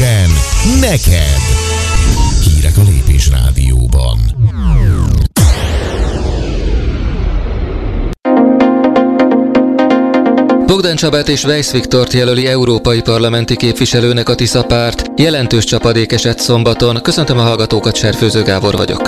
Ízlésesen neked. Hírek a Lépés Rádióban. Bogdán Csabát és Weisz Viktort jelöli európai parlamenti képviselőnek a Tisza párt. Jelentős csapadék esett szombaton. Köszöntöm a hallgatókat, Serfőző Gábor vagyok.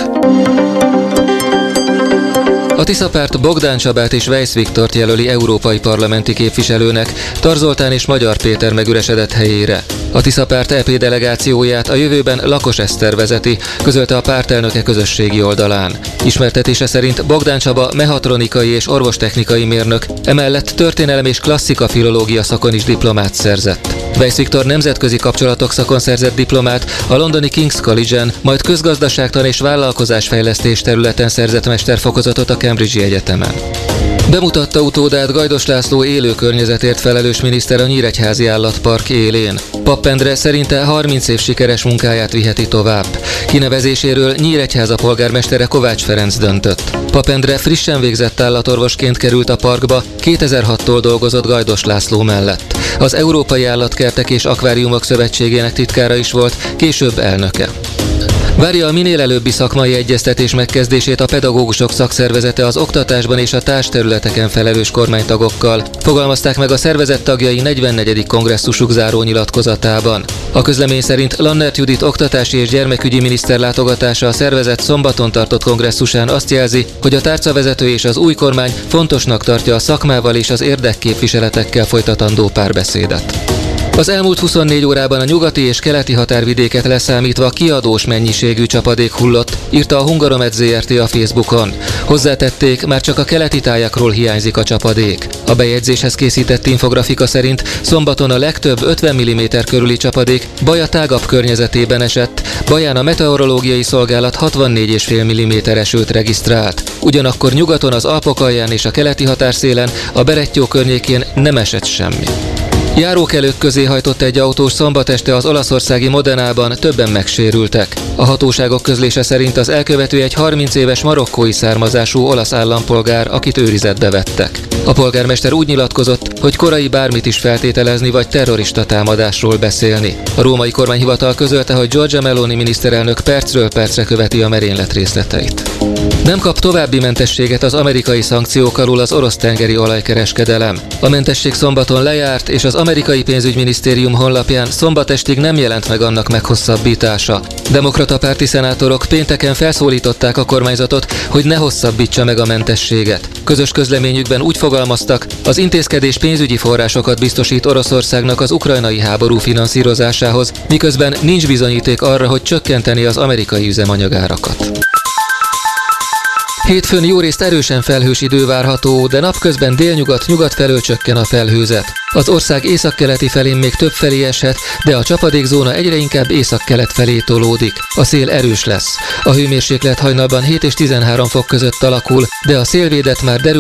A Tisza párt Bogdán Csabát és Weisz Viktort jelöli európai parlamenti képviselőnek, Tar Zoltán és Magyar Péter megüresedett helyére. A Tisza párt EP delegációját a jövőben Lakos Eszter vezeti, közölte a pártelnöke közösségi oldalán. Ismertetése szerint Bogdán Csaba mehatronikai és orvostechnikai mérnök, emellett történelem és klasszika filológia szakon is diplomát szerzett. Weisz Viktor nemzetközi kapcsolatok szakon szerzett diplomát a londoni King's College-en, majd közgazdaságtan és vállalkozásfejlesztés területen szerzett mesterfokozatot a Cambridge-i Egyetemen. Bemutatta utódát Gajdos László élő környezetért felelős miniszter a Nyíregyházi Állatpark élén. Papp Endre szerinte 30 év sikeres munkáját viheti tovább. Kinevezéséről Nyíregyháza polgármestere Kovács Ferenc döntött. Papp Endre frissen végzett állatorvosként került a parkba, 2006-tól dolgozott Gajdos László mellett. Az Európai Állatkertek és Akváriumok Szövetségének titkára is volt, később elnöke. Várja a minél előbbi szakmai egyeztetés megkezdését a pedagógusok szakszervezete az oktatásban és a társterületeken felelős kormánytagokkal, fogalmazták meg a szervezet tagjai 44. kongresszusuk záró nyilatkozatában. A közlemény szerint Lannert Judit oktatási és gyermekügyi miniszter látogatása a szervezet szombaton tartott kongresszusán azt jelzi, hogy a tárcavezető és az új kormány fontosnak tartja a szakmával és az érdekképviseletekkel folytatandó párbeszédet. Az elmúlt 24 órában a nyugati és keleti határvidéket leszámítva kiadós mennyiségű csapadék hullott, írta a Hungaromed Zrt. A Facebookon. Hozzátették, már csak a keleti tájakról hiányzik a csapadék. A bejegyzéshez készített infografika szerint szombaton a legtöbb 50 mm körüli csapadék Baja tágabb környezetében esett, Baján a meteorológiai szolgálat 64,5 mm esőt regisztrált. Ugyanakkor nyugaton az Alpok alján és a keleti határszélen, a Berettyó környékén nem esett semmi. Járókelők közé hajtott egy autós szombat este az olaszországi Modenában, többen megsérültek. A hatóságok közlése szerint az elkövető egy 30 éves marokkói származású olasz állampolgár, akit őrizetbe vettek. A polgármester úgy nyilatkozott, hogy korai bármit is feltételezni vagy terrorista támadásról beszélni. A római kormányhivatal közölte, hogy Giorgia Meloni miniszterelnök percről percre követi a merénylet részleteit. Nem kap további mentességet az amerikai szankciók alól az orosz tengeri olajkereskedelem. A mentesség szombaton lejárt, és az amerikai pénzügyminisztérium honlapján szombat estig nem jelent meg annak meghosszabbítása. Demokrata párti szenátorok pénteken felszólították a kormányzatot, hogy ne hosszabbítsa meg a mentességet. Közös közleményükben úgy fogalmaztak, az intézkedés pénzügyi forrásokat biztosít Oroszországnak az ukrajnai háború finanszírozásához, miközben nincs bizonyíték arra, hogy csökkenteni az amerikai üzemanyagárakat. Hétfőn jórészt erősen felhős idő várható, de napközben délnyugat-nyugat felől csökken a felhőzet. Az ország északkeleti felén még több felé eshet, de a csapadékzóna egyre inkább északkelet felé tolódik. A szél erős lesz. A hőmérséklet hajnalban 7 és 13 fok között alakul, de a szélvédett már derül